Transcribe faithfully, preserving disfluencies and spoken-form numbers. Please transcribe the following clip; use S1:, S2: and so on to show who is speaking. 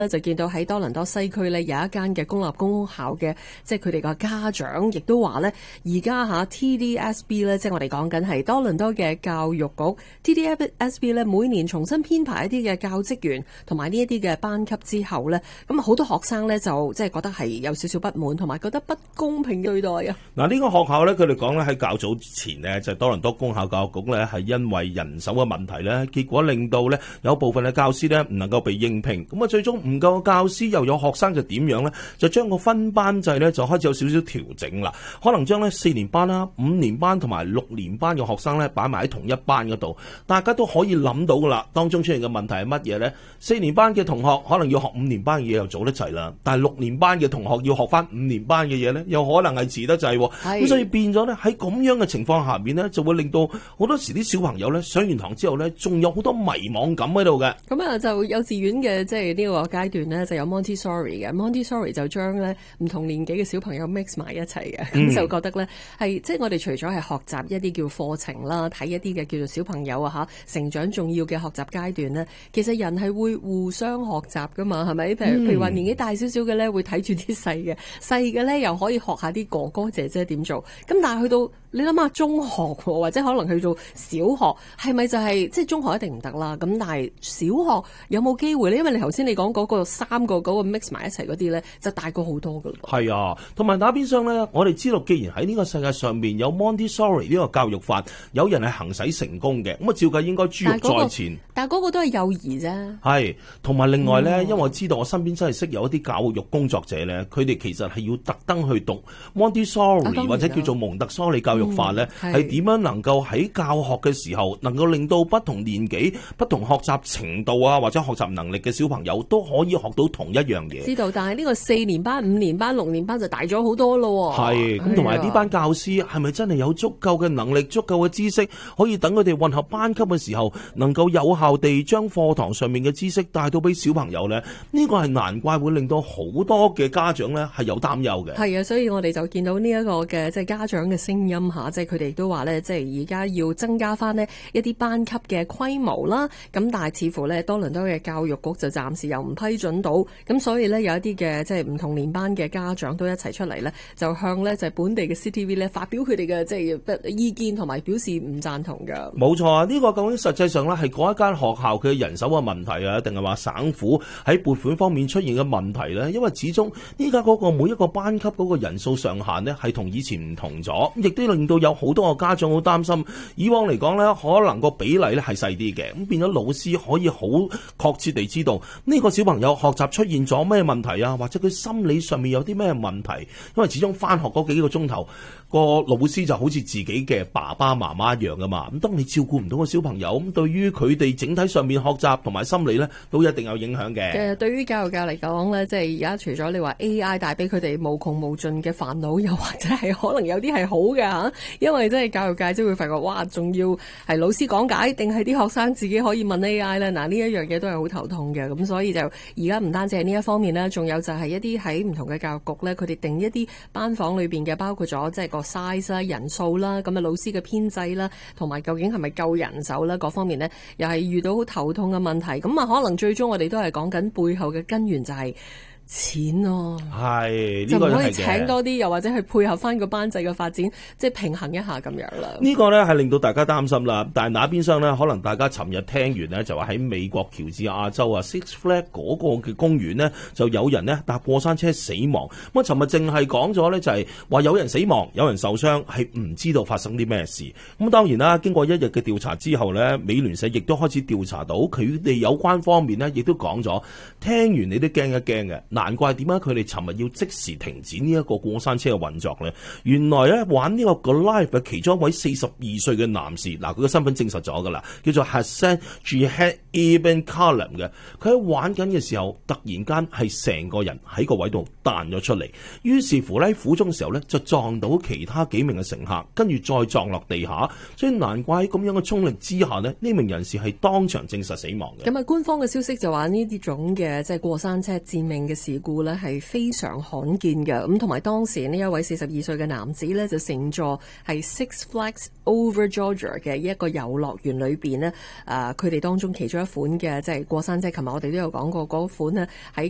S1: 就見到喺多倫多西區呢有一間嘅公立公校嘅，即係佢哋個家長亦都話呢，而家吓 T D S B 呢，即係我哋講緊係多倫多嘅教育局 T D S B 呢，每年重新編排一啲嘅教職員同埋呢一啲嘅班級之後呢，咁好多學生呢就即係覺得係有少少不滿，同埋覺得不公平對待啊！
S2: 嗱，呢個學校呢，佢哋講呢喺較早前呢，就係多倫多公校教育局呢，係因為人手嘅問題呢，結果令到呢有部分嘅教師呢唔能夠被應聘，咁啊最終唔夠教師又有學生就點樣呢？就將個分班制呢就開始有少少調整啦。可能將呢四年班啦、五年班同埋六年班嘅學生呢擺埋喺同一班嗰度，大家都可以諗到噶啦。當中出現嘅問題係乜嘢呢？四年班嘅同學可能要學五年班嘅嘢又早得滯啦，但係六年班嘅同學要學翻五年班嘅嘢呢，又可能係遲得滯。咁所以變咗呢，喺咁樣嘅情況下面呢，就會令到好多時啲小朋友呢上完堂之後呢，仲有好多迷惘感喺度嘅。咁
S1: 啊，就幼稚園嘅即係呢個階段呢，就有 Montessori 嘅 Montessori 就將呢唔同年紀嘅小朋友 mix 埋一齊嘅，咁、嗯、就覺得呢係即係我哋除咗係學習一啲叫課程啦，睇一啲嘅叫做小朋友啊嚇成長重要嘅學習階段呢，其實人係會互相學習噶嘛，係咪？譬如譬如話年紀大少少嘅呢，會睇住啲細嘅，細嘅呢又可以學下啲哥哥姐姐點做。咁但係去到你諗下中學或者可能去到小學，係咪就係、是、即係中學一定唔得啦？咁但係小學有冇機會呢？因為你頭先你講嗰個三個嗰個 mix 埋一齊嗰啲咧，就大過好多噶啦。
S2: 係啊，同埋打邊廂咧，我哋知道，既然喺呢個世界上面有 Montessori 呢個教育法，有人係行使成功嘅，咁啊照計應該珠玉在前。
S1: 但係嗰、那個、個都係幼兒啫。
S2: 係，同埋另外咧、嗯，因為我知道我身邊真係識有一啲教育工作者咧，佢哋其實係要特登去讀 Montessori、啊、或者叫做蒙特梭利教育法咧，係、嗯、點樣能夠喺教學嘅時候，能夠令到不同年紀、不同學習程度啊，或者學習能力嘅小朋友都可以學到同一樣嘢。
S1: 知道，但係呢個四年班、五年班、六年班就大咗好多咯。
S2: 係，咁同埋呢班教師係咪真係有足夠嘅能力、足夠嘅知識，可以等佢哋混合班級嘅時候，能夠有效地將課堂上面嘅知識帶到俾小朋友呢？呢個係難怪會令到好多嘅家長呢係有擔憂嘅。
S1: 係啊，所以我哋就見到呢一個嘅即係家長嘅聲音吓，即係佢哋都話呢，即係而家要增加翻呢一啲班級嘅規模啦。咁但係似乎呢，多倫多嘅教育局就暫時又唔批准到。咁所以呢，有一啲嘅即係唔同年班嘅家長都一齊出嚟呢，就向呢就係本地嘅 C T V 呢發表佢哋嘅即係意見同埋表示唔贊同㗎。
S2: 冇錯啊！呢、這個究竟實際上呢係嗰一間學校嘅人手嘅問題啊，定係話省府喺撥款方面出現嘅問題呢？因為始終依家嗰個每一個班級嗰個人數上限呢係同以前唔同咗，亦都令到有好多個家長好擔心。以往嚟講呢，可能個比例呢係細啲嘅，咁變咗老師可以好確切地知道呢個小朋友學習出現咗咩問題啊，或者佢心理上面有啲咩問題。因為始終翻學嗰幾個鐘頭，個老師就好似自己嘅爸爸媽媽一樣噶嘛。咁當你照顧唔到個小朋友，咁對於佢哋整體上面學習同埋心理呢，都一定有影響嘅。
S1: 誒，對於教育界嚟講呢，即係而家除咗你話 A I 帶俾佢哋無窮無盡嘅煩惱，又或者係可能有啲係好嘅吓，因為即係教育界即會發覺，哇，仲要係老師講解，定係啲學生自己可以問 A I 呢？嗱，呢一樣嘢都係好頭痛嘅。咁所以就而家唔單止係呢一方面呢，仲有就係一啲喺唔同嘅教育局呢，佢哋定一啲班房裏邊嘅，包括咗即係個 size 啦、人數啦，咁啊老師嘅編制啦，同埋究竟係咪夠人手啦，各方面呢，又係遇到好頭痛嘅問題。咁啊，可能最終我哋都係講緊背後嘅根源就係錢咯，
S2: 係、
S1: 這個、就唔可以請多啲，又或者去配合翻個班制嘅發展，即係平衡一下咁樣啦。
S2: 呢、這個呢係令到大家擔心啦。但係那邊廂呢，可能大家尋日聽完呢，就話喺美國喬治亞州啊 Six Flags 嗰個嘅公園呢，就有人呢搭過山車死亡。咁啊，尋日淨係講咗呢，就係話有人死亡，有人受傷，係唔知道發生啲咩事。咁當然啦，經過一日嘅調查之後呢，美聯社亦都開始調查到佢哋有關方面呢，亦都講咗，聽完你都驚一驚嘅。難怪點解佢哋尋日要即時停止呢一個過山車嘅運作呢？原來咧玩呢個 Goliath 嘅其中一位四十二歲嘅男士，嗱，佢嘅身份證實咗噶啦，叫做 Hassan Jihad Ibn Kalam 嘅。佢喺玩緊嘅時候，突然間係成個人喺個位度彈咗出嚟，於是乎咧苦中嘅時候咧就撞到其他幾名嘅乘客，跟住再撞落地下。所以難怪喺咁樣嘅衝力之下呢，呢名人士係當場證實死亡嘅。
S1: 咁啊，官方嘅消息就話呢啲種嘅即係過山車致命嘅事故呢係非常罕見嘅。咁同埋當時呢一位四十二歲嘅男子呢，就乘坐係 Six Flags Over Georgia 嘅一個遊樂園裏邊呢，誒佢哋當中其中一款嘅即係過山車，琴日我哋都有講過嗰款呢喺